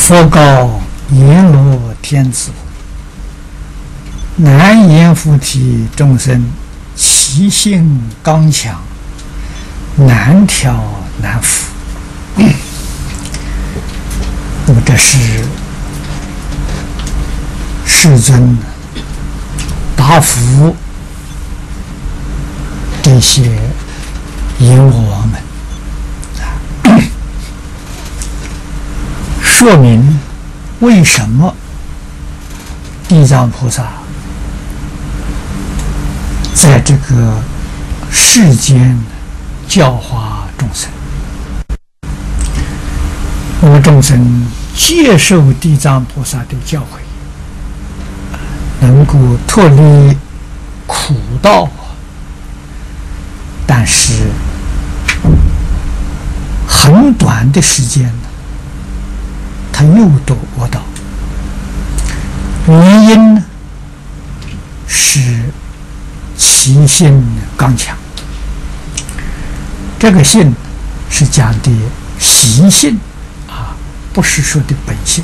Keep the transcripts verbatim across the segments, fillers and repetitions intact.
佛告阎罗天子：难言菩提众生，其性刚强，难调难服。那么这是世尊答复这些阎罗王们，说明为什么地藏菩萨在这个世间教化众生。那么众生接受地藏菩萨的教诲，能够脱离苦道，但是很短的时间呢，他又堕恶道。原因呢是其性刚强。这个性是讲的习性啊，不是说的本性。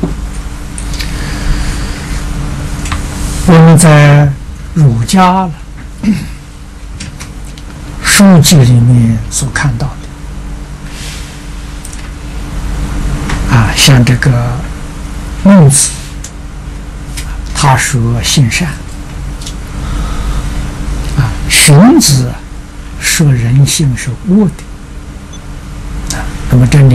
我们在儒家书籍里面所看到的啊，像这个孟子，他说性善啊，荀子说人性是恶的啊，那么这里